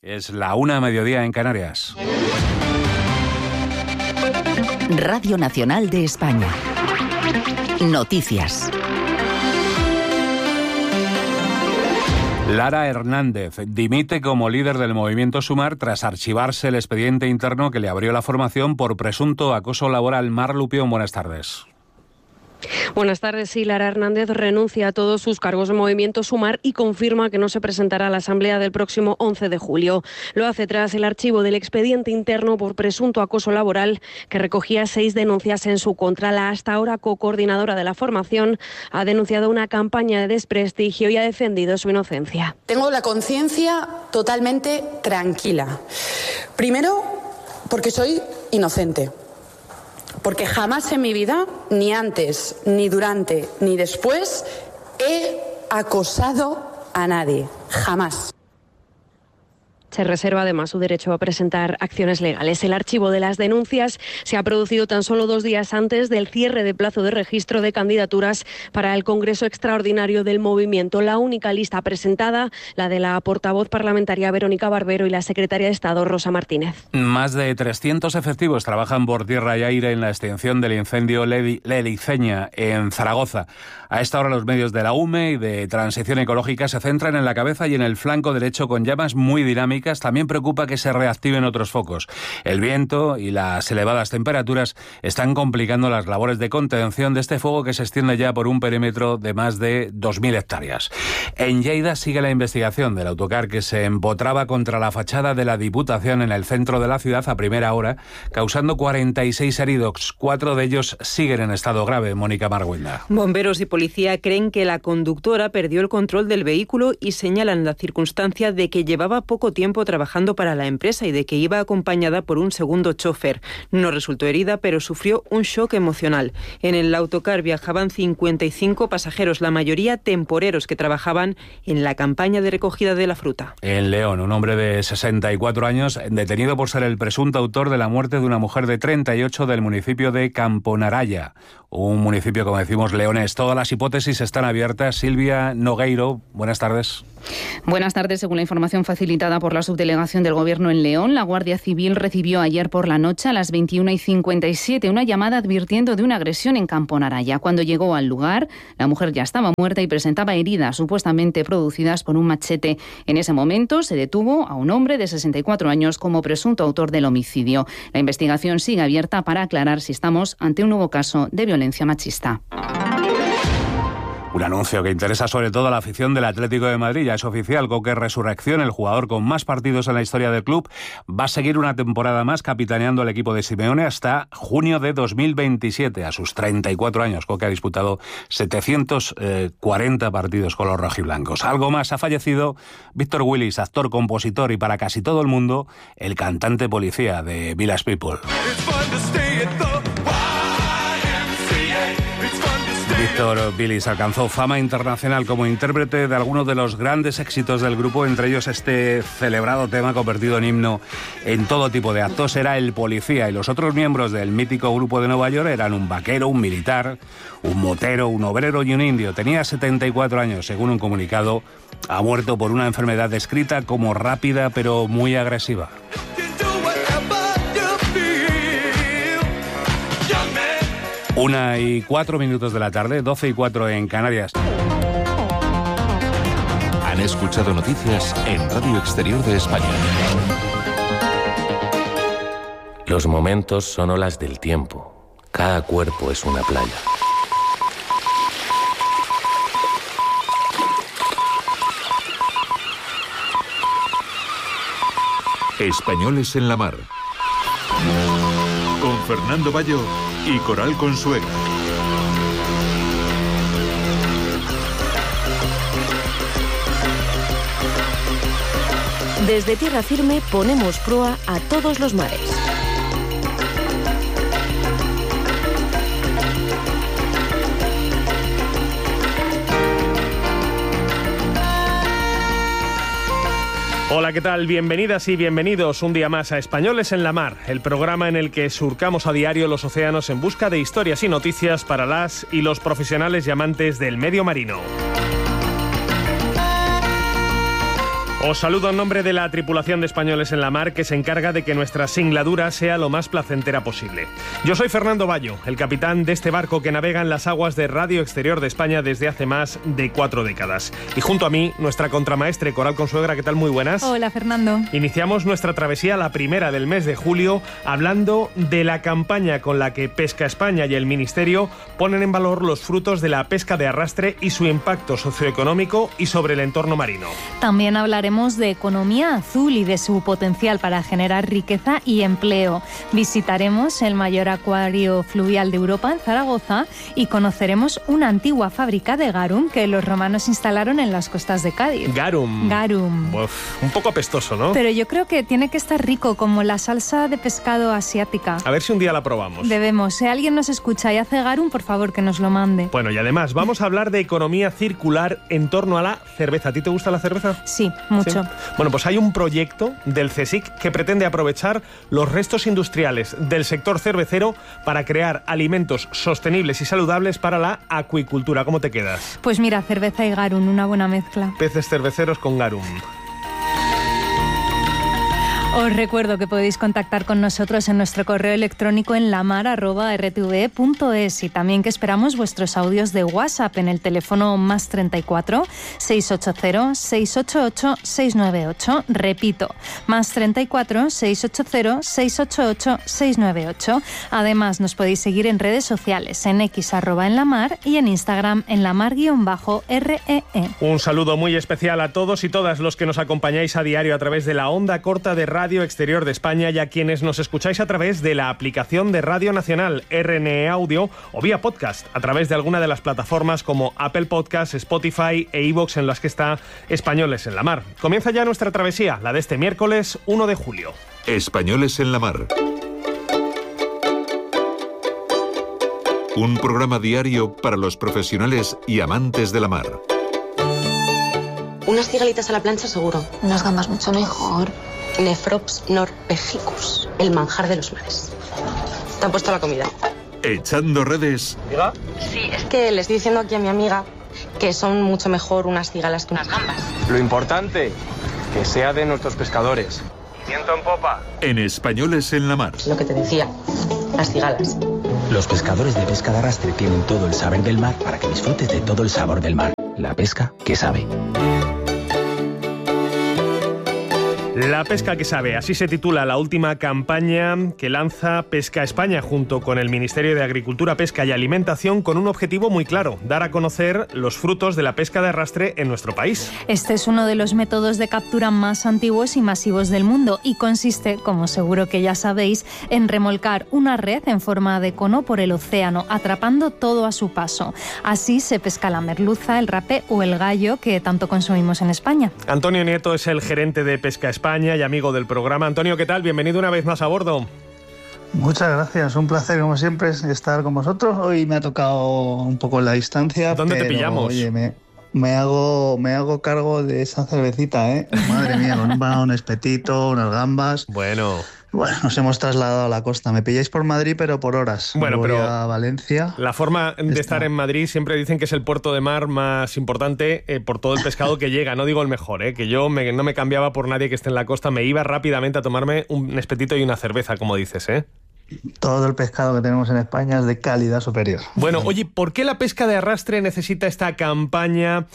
Es la 1:00 en Canarias. Radio Nacional de España. Noticias. Lara Hernández dimite como líder del movimiento Sumar tras archivarse el expediente interno que le abrió la formación por presunto acoso laboral. Mar Lupión, buenas tardes. Buenas tardes. Sí, Lara Hernández renuncia a todos sus cargos de Movimiento Sumar y confirma que no se presentará a la Asamblea del próximo 11 de julio. Lo hace tras el archivo del expediente interno por presunto acoso laboral que recogía 6 denuncias en su contra. La hasta ahora coordinadora de la formación ha denunciado una campaña de desprestigio y ha defendido su inocencia. Tengo la conciencia totalmente tranquila. Primero, porque soy inocente. Porque jamás en mi vida, ni antes, ni durante, ni después, he acosado a nadie. Jamás. Se reserva además su derecho a presentar acciones legales. El archivo de las denuncias se ha producido tan solo 2 días antes del cierre de plazo de registro de candidaturas para el Congreso Extraordinario del Movimiento. La única lista presentada, la de la portavoz parlamentaria Verónica Barbero y la secretaria de Estado Rosa Martínez. Más de 300 efectivos trabajan por tierra y aire en la extinción del incendio Leliceña en Zaragoza. A esta hora los medios de la UME y de Transición Ecológica se centran en la cabeza y en el flanco derecho con llamas muy dinámicas. También preocupa que se reactiven otros focos. El viento y las elevadas temperaturas están complicando las labores de contención de este fuego que se extiende ya por un perímetro de más de 2.000 hectáreas. En Lleida sigue la investigación del autocar que se empotraba contra la fachada de la Diputación en el centro de la ciudad a primera hora, causando 46 heridos. 4 de ellos siguen en estado grave. Mónica Marguenda. Bomberos y policía creen que la conductora perdió el control del vehículo y señalan la circunstancia de que llevaba poco tiempo trabajando para la empresa y de que iba acompañada por un segundo chofer. No resultó herida, pero sufrió un shock emocional. En el autocar viajaban 55 pasajeros, la mayoría temporeros que trabajaban en la campaña de recogida de la fruta. En León, un hombre de 64 años detenido por ser el presunto autor de la muerte de una mujer de 38 del municipio de Camponaraya, un municipio, como decimos, leonés. Todas las hipótesis están abiertas. Silvia Nogueiro, buenas tardes. Buenas tardes. Según la información facilitada por la subdelegación del Gobierno en León, la Guardia Civil recibió ayer por la noche a las 21:57 una llamada advirtiendo de una agresión en Camponaraya. Cuando llegó al lugar, la mujer ya estaba muerta y presentaba heridas supuestamente producidas por un machete. En ese momento se detuvo a un hombre de 64 años como presunto autor del homicidio. La investigación sigue abierta para aclarar si estamos ante un nuevo caso de violencia machista. Un anuncio que interesa sobre todo a la afición del Atlético de Madrid. Ya es oficial, Coque Resurrección, el jugador con más partidos en la historia del club, va a seguir una temporada más capitaneando al equipo de Simeone hasta junio de 2027. A sus 34 años, Coque ha disputado 740 partidos con los rojiblancos. Algo más, ha fallecido Víctor Willis, actor, compositor y para casi todo el mundo, el cantante policía de Village People. Víctor Willis alcanzó fama internacional como intérprete de algunos de los grandes éxitos del grupo, entre ellos este celebrado tema convertido en himno en todo tipo de actos. Era el policía y los otros miembros del mítico grupo de Nueva York eran un vaquero, un militar, un motero, un obrero y un indio. Tenía 74 años, según un comunicado. Ha muerto por una enfermedad descrita como rápida pero muy agresiva. 1:04 de la tarde, 12:04 en Canarias. Han escuchado noticias en Radio Exterior de España. Los momentos son olas del tiempo. Cada cuerpo es una playa. Españoles en la mar. Con Fernando Bayo y Coral Consuegra. Desde tierra firme ponemos proa a todos los mares. Hola, ¿qué tal? Bienvenidas y bienvenidos un día más a Españoles en la Mar, el programa en el que surcamos a diario los océanos en busca de historias y noticias para las y los profesionales y amantes del medio marino. Os saludo en nombre de la tripulación de Españoles en la Mar, que se encarga de que nuestra singladura sea lo más placentera posible. Yo soy Fernando Bayo, el capitán de este barco que navega en las aguas de Radio Exterior de España desde hace más de 4 décadas. Y junto a mí, nuestra contramaestre Coral Consuegra. ¿Qué tal? Muy buenas. Hola, Fernando. Iniciamos nuestra travesía, la primera del mes de julio, hablando de la campaña con la que Pesca España y el Ministerio ponen en valor los frutos de la pesca de arrastre y su impacto socioeconómico y sobre el entorno marino. También hablaremos de economía azul y de su potencial para generar riqueza y empleo. Visitaremos el mayor acuario fluvial de Europa en Zaragoza y conoceremos una antigua fábrica de garum que los romanos instalaron en las costas de Cádiz. Garum. Uf, un poco apestoso, ¿no? Pero yo creo que tiene que estar rico, como la salsa de pescado asiática. A ver si un día la probamos. Debemos. Si alguien nos escucha y hace garum, por favor, que nos lo mande. Bueno, y además vamos a hablar de economía circular en torno a la cerveza. ¿A ti te gusta la cerveza? Sí, mucho. ¿Sí? Bueno, pues hay un proyecto del CSIC que pretende aprovechar los restos industriales del sector cervecero para crear alimentos sostenibles y saludables para la acuicultura. ¿Cómo te quedas? Pues mira, cerveza y garum, una buena mezcla. Peces cerveceros con garum. Os recuerdo que podéis contactar con nosotros en nuestro correo electrónico en lamar@rtve.es y también que esperamos vuestros audios de WhatsApp en el teléfono +34 680 688 698. Repito, +34 680 688 698. Además, nos podéis seguir en redes sociales, en X @enlamar y en Instagram en lamar_REE. Un saludo muy especial a todos y todas los que nos acompañáis a diario a través de la onda corta de Radio Exterior de España y a quienes nos escucháis a través de la aplicación de Radio Nacional RNE Audio o vía podcast a través de alguna de las plataformas como Apple Podcasts, Spotify e iVoox en las que está Españoles en la Mar. Comienza ya nuestra travesía, la de este miércoles 1 de julio. Españoles en la Mar. Un programa diario para los profesionales y amantes de la mar. Unas cigalitas a la plancha seguro. Unas gambas mucho mejor. Nefrops norvegicus, el manjar de los mares. ¿Te han puesto la comida? Echando redes. ¿Diga? Sí, es que le estoy diciendo aquí a mi amiga que son mucho mejor unas cigalas que unas gambas. Lo importante, que sea de nuestros pescadores. Viento en popa. En Españoles en la Mar. Lo que te decía, las cigalas. Los pescadores de pesca de arrastre tienen todo el saber del mar para que disfrutes de todo el sabor del mar. La pesca que sabe. La pesca que sabe, así se titula la última campaña que lanza Pesca España junto con el Ministerio de Agricultura, Pesca y Alimentación con un objetivo muy claro, dar a conocer los frutos de la pesca de arrastre en nuestro país. Este es uno de los métodos de captura más antiguos y masivos del mundo y consiste, como seguro que ya sabéis, en remolcar una red en forma de cono por el océano, atrapando todo a su paso. Así se pesca la merluza, el rape o el gallo que tanto consumimos en España. Antonio Nieto es el gerente de Pesca España y amigo del programa. Antonio, ¿qué tal? Bienvenido una vez más a bordo. Muchas gracias, un placer como siempre estar con vosotros. Hoy me ha tocado un poco la distancia. ¿Dónde te pillamos? Oye, me hago cargo de esa cervecita, ¿eh? Madre mía, con un espetito, unas gambas. Bueno, nos hemos trasladado a la costa. Me pilláis por Madrid, pero por horas. Bueno, voy pero a Valencia. La forma de estar en Madrid siempre dicen que es el puerto de mar más importante por todo el pescado que llega. No digo el mejor, que yo no me cambiaba por nadie que esté en la costa. Me iba rápidamente a tomarme un espetito y una cerveza, como dices, ¿eh? Todo el pescado que tenemos en España es de calidad superior. Bueno, oye, ¿por qué la pesca de arrastre necesita esta campaña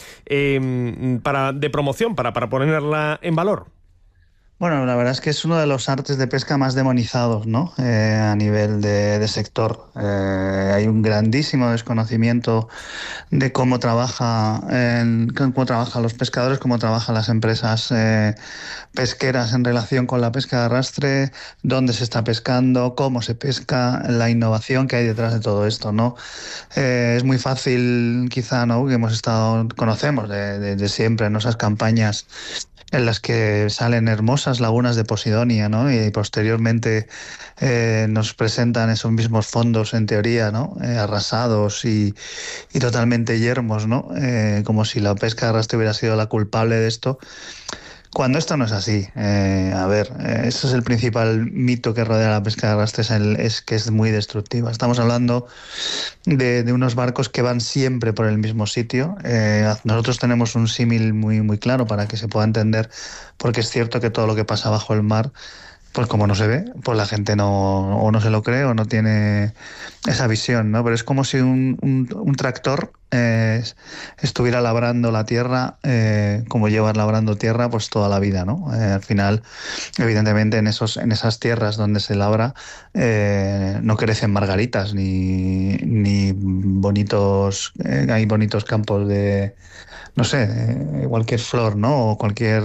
de promoción, para ponerla en valor? Bueno, la verdad es que es uno de los artes de pesca más demonizados, ¿no? A nivel de sector. Hay un grandísimo desconocimiento de cómo trabajan los pescadores, cómo trabajan las empresas pesqueras en relación con la pesca de arrastre, dónde se está pescando, cómo se pesca, la innovación que hay detrás de todo esto, ¿no? Es muy fácil, quizá, ¿no? Que conocemos de siempre, en esas campañas en las que salen hermosas lagunas de Posidonia, ¿no? Y posteriormente nos presentan esos mismos fondos, en teoría, ¿no? Arrasados y totalmente yermos, ¿no? Como si la pesca de arrastre hubiera sido la culpable de esto, Cuando esto no es así, ese es el principal mito que rodea la pesca de arrastre, es que es muy destructiva. Estamos hablando de unos barcos que van siempre por el mismo sitio. Nosotros tenemos un símil muy claro para que se pueda entender, porque es cierto que todo lo que pasa bajo el mar, pues como no se ve, pues la gente no se lo cree o no tiene esa visión, ¿no? Pero es como si un tractor estuviera labrando la tierra, como llevas labrando tierra pues toda la vida, ¿no? Al final, evidentemente, en esas tierras donde se labra no crecen margaritas ni bonitos, hay bonitos campos de, no sé, cualquier flor, ¿no? O cualquier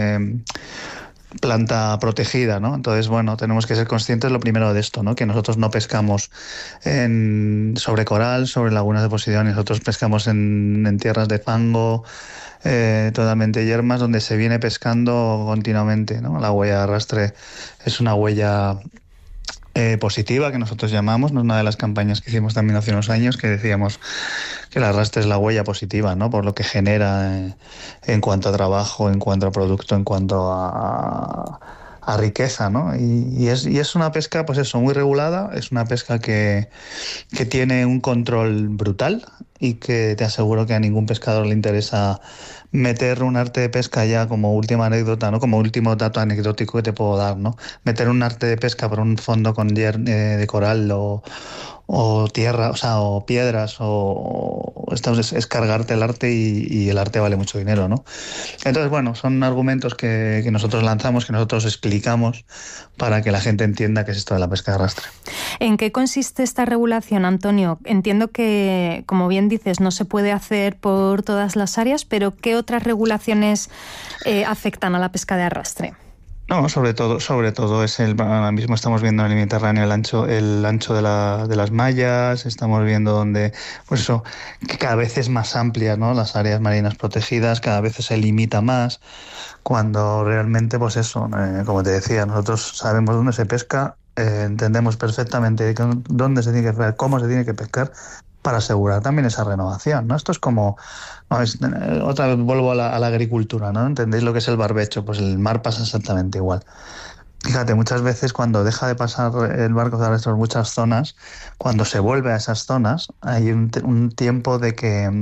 planta protegida, ¿no? Entonces, bueno, tenemos que ser conscientes lo primero de esto, ¿no? Que nosotros no pescamos sobre coral, sobre lagunas de posidonia, nosotros pescamos en tierras de fango, totalmente yermas, donde se viene pescando continuamente, ¿no? La huella de arrastre es una huella positiva, que nosotros llamamos, ¿no? Una de las campañas que hicimos también hace unos años, que decíamos que el arrastre es la huella positiva, ¿no? Por lo que genera en cuanto a trabajo, en cuanto a producto, en cuanto a riqueza, ¿no? Y es una pesca, pues eso, muy regulada, es una pesca que tiene un control brutal y que te aseguro que a ningún pescador le interesa meter un arte de pesca, ya como última anécdota, ¿no? Como último dato anecdótico que te puedo dar, ¿no? Meter un arte de pesca por un fondo con de coral o tierra, o sea, o piedras, o esto es cargarte el arte, y el arte vale mucho dinero, ¿no? Entonces, bueno, son argumentos que nosotros lanzamos, que nosotros explicamos para que la gente entienda qué es esto de la pesca de arrastre. ¿En qué consiste esta regulación, Antonio? Entiendo que, como bien dices, no se puede hacer por todas las áreas, pero ¿qué otras regulaciones afectan a la pesca de arrastre? No, sobre todo ahora mismo estamos viendo en el Mediterráneo el ancho de las mallas, estamos viendo donde, pues eso, que cada vez es más amplia, ¿no? Las áreas marinas protegidas, cada vez se limita más, cuando realmente, pues eso, como te decía, nosotros sabemos dónde se pesca, entendemos perfectamente dónde se tiene que pescar, cómo se tiene que pescar, para asegurar también esa renovación, ¿no? Esto es como, otra vez vuelvo a la agricultura, ¿no? ¿Entendéis lo que es el barbecho? Pues el mar pasa exactamente igual. Fíjate, muchas veces cuando deja de pasar el barco de arrastre por muchas zonas, cuando se vuelve a esas zonas, hay un tiempo de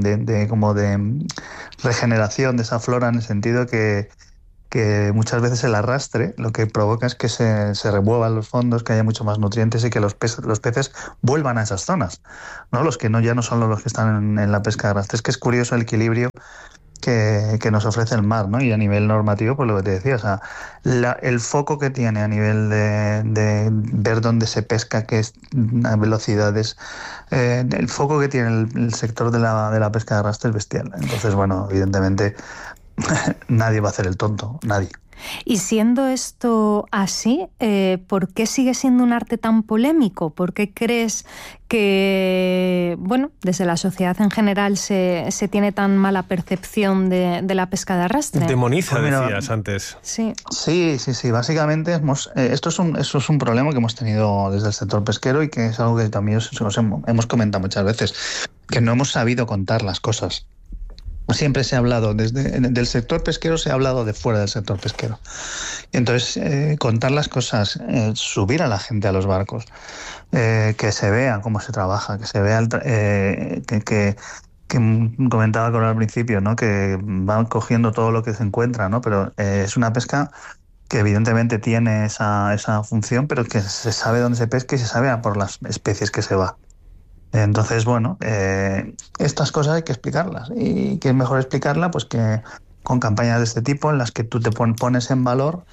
regeneración de esa flora, en el sentido que muchas veces el arrastre lo que provoca es que se remuevan los fondos, que haya mucho más nutrientes y que los peces vuelvan a esas zonas, ¿no? Los que ya no son los que están en la pesca de arrastre. Es que es curioso el equilibrio que nos ofrece el mar, ¿no? Y a nivel normativo, pues lo que te decía, o sea, el foco que tiene a nivel de ver dónde se pesca, qué velocidades, el foco que tiene el sector de la pesca de arrastre es bestial. Entonces, bueno, evidentemente nadie va a hacer el tonto, nadie. Y siendo esto así, ¿por qué sigue siendo un arte tan polémico? ¿Por qué crees que, bueno, desde la sociedad en general se tiene tan mala percepción de la pesca de arrastre? Demoniza, pues decías antes. Sí. Sí. Básicamente, esto es un problema que hemos tenido desde el sector pesquero, y que es algo que también os hemos comentado muchas veces, que no hemos sabido contar las cosas. Siempre se ha hablado, del sector pesquero se ha hablado de fuera del sector pesquero. Entonces, contar las cosas, subir a la gente a los barcos, que se vea cómo se trabaja, que se vea que comentaba con al principio, ¿no? Que van cogiendo todo lo que se encuentra, ¿no? Pero es una pesca que evidentemente tiene esa función, pero que se sabe dónde se pesca y se sabe por las especies que se va. Entonces, bueno, estas cosas hay que explicarlas. ¿Y qué es mejor explicarla? Pues que con campañas de este tipo, en las que tú te pones en valor,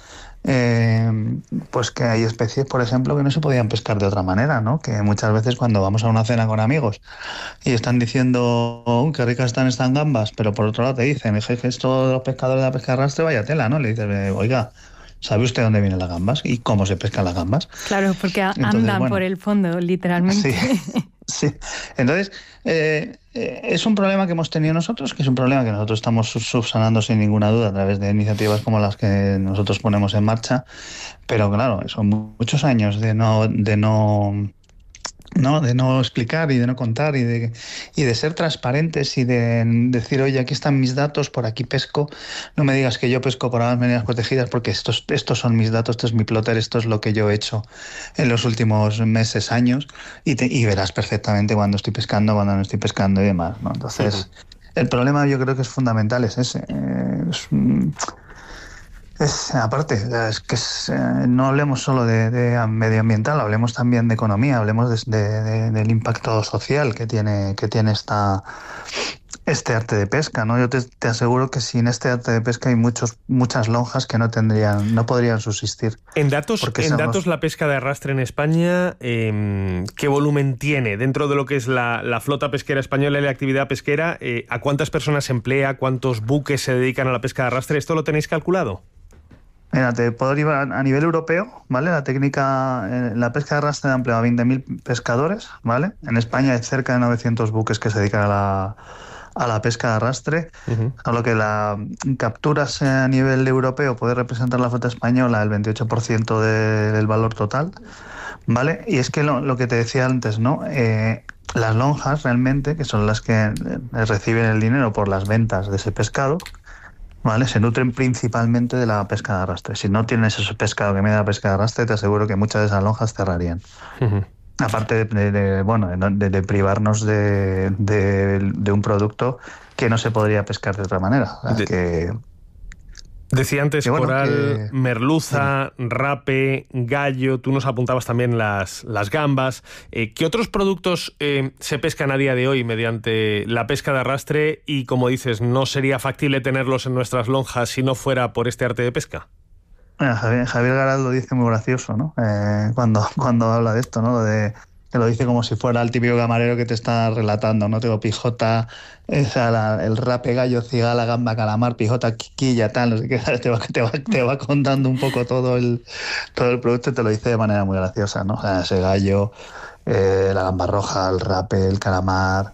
pues que hay especies, por ejemplo, que no se podían pescar de otra manera, ¿no? Que muchas veces cuando vamos a una cena con amigos y están diciendo qué ricas están gambas, pero por otro lado te dicen, jefe, esto de los pescadores de la pesca de arrastre, vaya tela, ¿no? Le dices, oiga, ¿sabe usted dónde vienen las gambas y cómo se pescan las gambas? Claro, porque andan por el fondo, literalmente. Sí. Entonces, es un problema que hemos tenido nosotros, que es un problema que nosotros estamos subsanando sin ninguna duda a través de iniciativas como las que nosotros ponemos en marcha, pero claro, son muchos años de no ¿no? De no explicar y de no contar y de ser transparentes y de decir, oye, aquí están mis datos, por aquí pesco, no me digas que yo pesco por las medidas protegidas porque estos son mis datos, esto es mi plotter, esto es lo que yo he hecho en los últimos meses, años, y verás perfectamente cuando estoy pescando, cuando no estoy pescando y demás, ¿no? Entonces, el problema yo creo que es fundamental, es ese. Aparte, no hablemos solo de medioambiental, hablemos también de economía, hablemos del impacto social que tiene este arte de pesca, ¿no? Yo te aseguro que sin este arte de pesca hay muchas lonjas que no podrían subsistir. En datos, la pesca de arrastre en España, ¿qué volumen tiene dentro de lo que es la flota pesquera española y la actividad pesquera? ¿A cuántas personas se emplea? ¿Cuántos buques se dedican a la pesca de arrastre? ¿Esto lo tenéis calculado? Mira, te puedo ir a nivel europeo, ¿vale? La pesca de arrastre ha empleado a 20.000 pescadores, ¿vale? En España hay cerca de 900 buques que se dedican a la pesca de arrastre, solo que la capturas a nivel europeo puede representar la flota española el 28% del valor total, ¿vale? Y es que lo que te decía antes, ¿no? Las lonjas realmente, que son las que reciben el dinero por las ventas de ese pescado, ¿vale? Se nutren principalmente de la pesca de arrastre. Si no tienes ese pescado que me da la pesca de arrastre, te aseguro que muchas de esas lonjas cerrarían. Aparte de privarnos de un producto que no se podría pescar de otra manera. Decía antes coral, merluza, rape, gallo, tú nos apuntabas también las gambas. ¿Qué otros productos se pescan a día de hoy mediante la pesca de arrastre y, como dices, no sería factible tenerlos en nuestras lonjas si no fuera por este arte de pesca? Javier Garal lo dice muy gracioso, ¿no? Cuando habla de esto, ¿no? Que lo dice como si fuera el típico camarero que te está relatando, ¿no? Tengo pijota, el rape, gallo, cigala, gamba, calamar, pijota, quiquilla, tal, no sé qué, te va contando un poco todo el producto y te lo dice de manera muy graciosa, ¿no? O sea, ese gallo, la gamba roja, el rape, el calamar,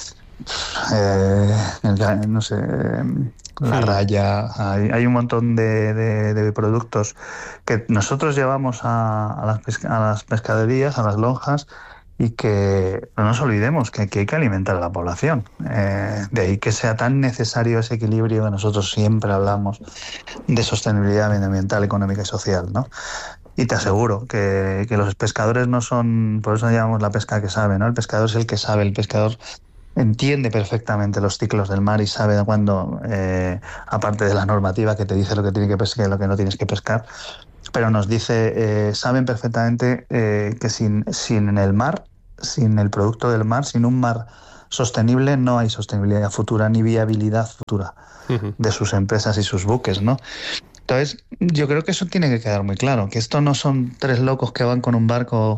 no sé, la raya, hay un montón de productos que nosotros llevamos a las pescaderías, a las lonjas, y que no nos olvidemos que hay que alimentar a la población. De ahí que sea tan necesario ese equilibrio que nosotros siempre hablamos de sostenibilidad medioambiental, económica y social, ¿no? Y te aseguro que los pescadores no son, por eso llamamos la pesca que sabe, ¿no? El pescador es el que sabe, el pescador entiende perfectamente los ciclos del mar y sabe cuándo, aparte de la normativa que te dice lo que tiene que pescar y lo que no tienes que pescar, pero nos dice, saben perfectamente que sin el mar, sin el producto del mar, sin un mar sostenible, no hay sostenibilidad futura ni viabilidad futura de sus empresas y sus buques, ¿no? Entonces, yo creo que eso tiene que quedar muy claro, que esto no son tres locos que van con un barco,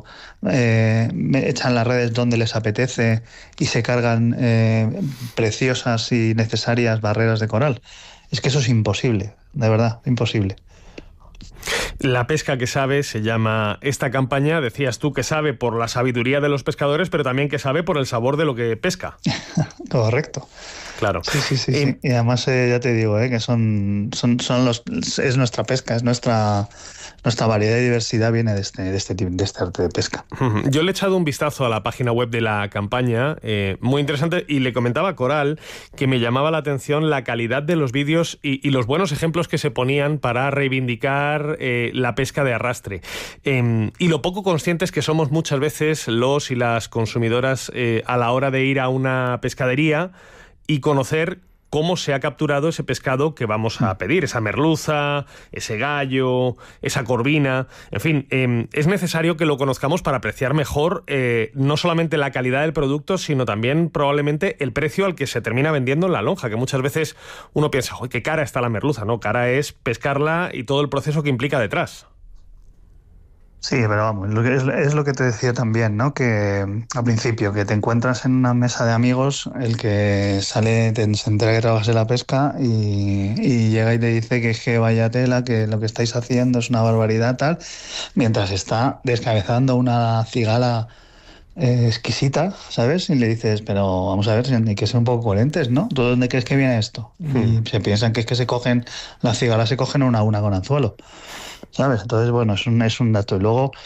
echan las redes donde les apetece y se cargan preciosas y necesarias barreras de coral. Es que eso es imposible, de verdad, imposible. La pesca que sabe se llama esta campaña. Decías tú que sabe por la sabiduría de los pescadores, pero también que sabe por el sabor de lo que pesca. Correcto. Claro. Sí. Y además ya te digo, que es nuestra pesca, es nuestra variedad y diversidad viene de este arte de pesca. Yo le he echado un vistazo a la página web de la campaña, muy interesante, y le comentaba a Coral que me llamaba la atención la calidad de los vídeos y los buenos ejemplos que se ponían para reivindicar la pesca de arrastre. Y lo poco conscientes que somos muchas veces los y las consumidoras a la hora de ir a una pescadería y conocer cómo se ha capturado ese pescado que vamos a pedir, esa merluza, ese gallo, esa corvina. En fin, es necesario que lo conozcamos para apreciar mejor no solamente la calidad del producto, sino también probablemente el precio al que se termina vendiendo en la lonja, que muchas veces uno piensa, ¡ay, qué cara está la merluza! No, cara es pescarla y todo el proceso que implica detrás. Sí, pero vamos, es lo que te decía también, ¿no? Que al principio, que te encuentras en una mesa de amigos, el que sale, se entera que trabajas en la pesca y llega y te dice que vaya tela, que lo que estáis haciendo es una barbaridad, tal, mientras está descabezando una cigala exquisita, ¿sabes? Y le dices, pero vamos a ver, hay que ser un poco coherentes, ¿no? ¿Tú dónde crees que viene esto? Y se piensan que es que las cigalas se cogen una con anzuelo, ¿sabes? Entonces, bueno, es un dato. Y luego,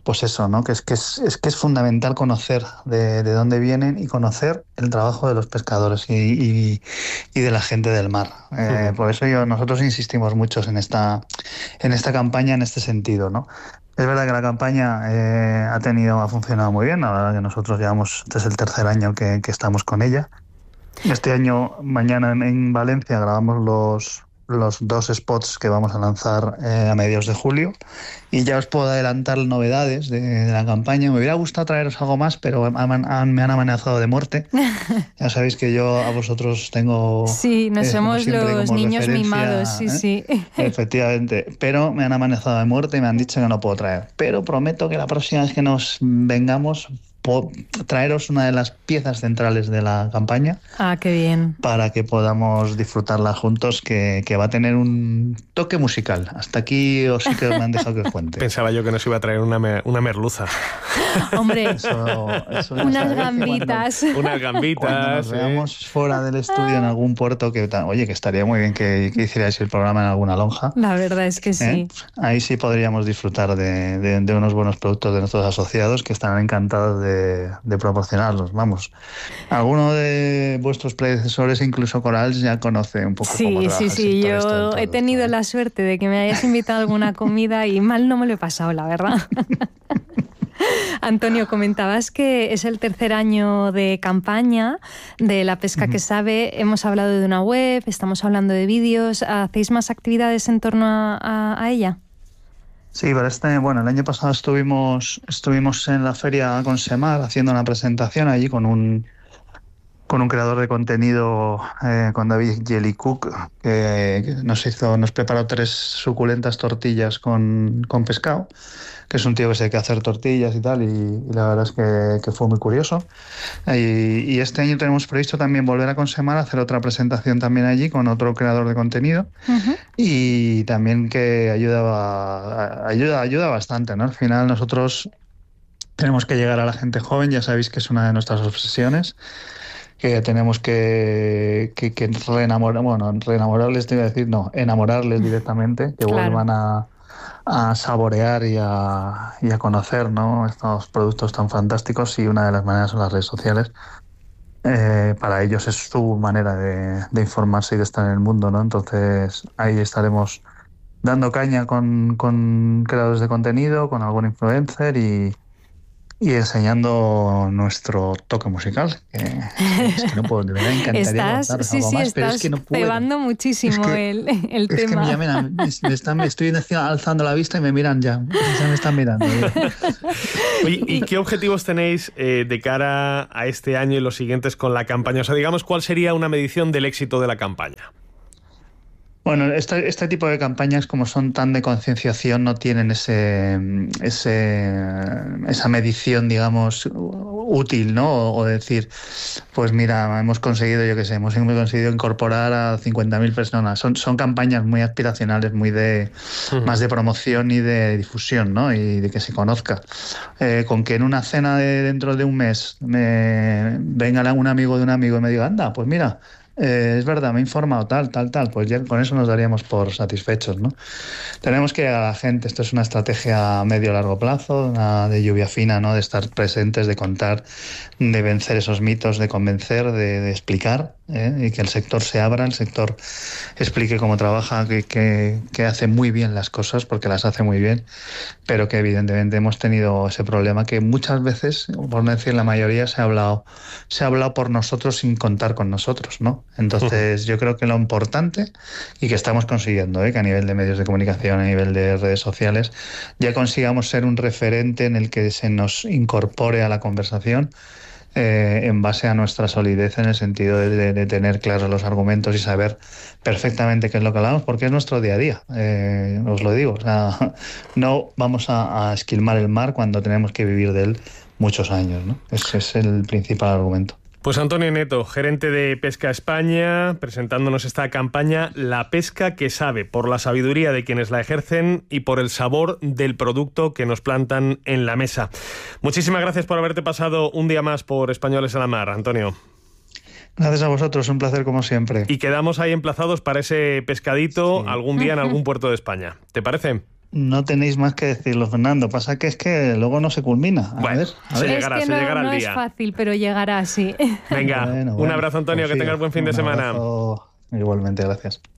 pues eso, ¿no? Que es fundamental conocer de dónde vienen y conocer el trabajo de los pescadores y de la gente del mar. Por eso nosotros insistimos mucho en esta campaña en este sentido, ¿no? Es verdad que la campaña ha funcionado muy bien. La verdad que nosotros este es el tercer año que estamos con ella. Este año, mañana en Valencia, grabamos los 2 spots que vamos a lanzar a mediados de julio, y ya os puedo adelantar novedades de la campaña. Me hubiera gustado traeros algo más, pero me han amenazado de muerte. Ya sabéis que yo a vosotros tengo... Sí, nos somos los niños mimados, sí. Efectivamente, pero me han amenazado de muerte y me han dicho que no puedo traer. Pero prometo que la próxima vez que nos vengamos, traeros una de las piezas centrales de la campaña. Ah, qué bien. Para que podamos disfrutarla juntos, que va a tener un toque musical. Hasta aquí sí que me han dejado que os cuente. Pensaba yo que nos iba a traer una merluza. Hombre, eso unas gambitas. Unas gambitas. Cuando nos veamos fuera del estudio en algún puerto, que estaría muy bien que hicierais el programa en alguna lonja. La verdad es que sí. Ahí sí podríamos disfrutar de unos buenos productos de nuestros asociados, que estarán encantados de proporcionarlos. Vamos, alguno de vuestros predecesores, incluso Corals, ya conoce un poco cómo trabaja. Sí, yo he tenido la suerte de que me hayas invitado a alguna comida y mal no me lo he pasado, la verdad. Antonio, comentabas que es el tercer año de campaña de La Pesca que Sabe. Hemos hablado de una web, estamos hablando de vídeos. ¿Hacéis más actividades en torno a ella? Sí, pero el año pasado estuvimos en la feria con Semar haciendo una presentación allí con un creador de contenido, con David Jellycook, que nos preparó 3 suculentas tortillas con pescado, que es un tío que se dedica a hacer tortillas y tal, y la verdad es que fue muy curioso. Y este año tenemos previsto también volver a Consemar, hacer otra presentación también allí con otro creador de contenido, y también que ayuda bastante, ¿no? Al final nosotros tenemos que llegar a la gente joven, ya sabéis que es una de nuestras obsesiones, que tenemos que reenamorarles, te iba a decir, no, enamorarles directamente, que vuelvan a saborear y a conocer, ¿no?, estos productos tan fantásticos, y una de las maneras son las redes sociales. Para ellos es su manera de informarse y de estar en el mundo, ¿no? Entonces ahí estaremos dando caña con creadores de contenido, con algún influencer y enseñando nuestro toque musical, que es que no puedo, de verdad encantaría contaros algo más, pero es que no puedo. Cebando muchísimo el tema. Es que me estoy alzando la vista y me miran ya me están mirando. Oye, ¿y qué objetivos tenéis de cara a este año y los siguientes con la campaña? O sea, digamos, ¿cuál sería una medición del éxito de la campaña? Bueno, este tipo de campañas, como son tan de concienciación, no tienen esa medición, digamos, útil, ¿no? O decir, pues mira, hemos conseguido incorporar a 50.000 personas. Son campañas muy aspiracionales, muy más de promoción y de difusión, ¿no? Y de que se conozca. Con que en una cena dentro de un mes venga un amigo de un amigo y me diga, anda, pues mira, es verdad, me he informado tal, pues ya con eso nos daríamos por satisfechos, ¿no? Tenemos que llegar a la gente, esto es una estrategia a medio largo plazo, una de lluvia fina, ¿no? De estar presentes, de contar, de vencer esos mitos, de convencer, de explicar, y que el sector se abra, el sector explique cómo trabaja, que hace muy bien las cosas, porque las hace muy bien, pero que evidentemente hemos tenido ese problema que muchas veces, por no decir la mayoría, se ha hablado por nosotros sin contar con nosotros, ¿no? Entonces yo creo que lo importante, y que estamos consiguiendo, que a nivel de medios de comunicación, a nivel de redes sociales, ya consigamos ser un referente en el que se nos incorpore a la conversación, en base a nuestra solidez, en el sentido de tener claros los argumentos y saber perfectamente qué es lo que hablamos, porque es nuestro día a día, os lo digo. O sea, no vamos a esquilmar el mar cuando tenemos que vivir de él muchos años, ¿no? Ese es el principal argumento. Pues Antonio Neto, gerente de Pesca España, presentándonos esta campaña La Pesca que Sabe, por la sabiduría de quienes la ejercen y por el sabor del producto que nos plantan en la mesa. Muchísimas gracias por haberte pasado un día más por Españoles a la Mar, Antonio. Gracias a vosotros, un placer como siempre. Y quedamos ahí emplazados para ese pescadito algún día en algún puerto de España. ¿Te parece? No tenéis más que decirlo, Fernando. Pasa que es que luego no se culmina. A ver. Se llegará al día. No es fácil, pero llegará, sí. Venga, un abrazo, Antonio, confío. que tengas buen fin de semana. Igualmente, gracias.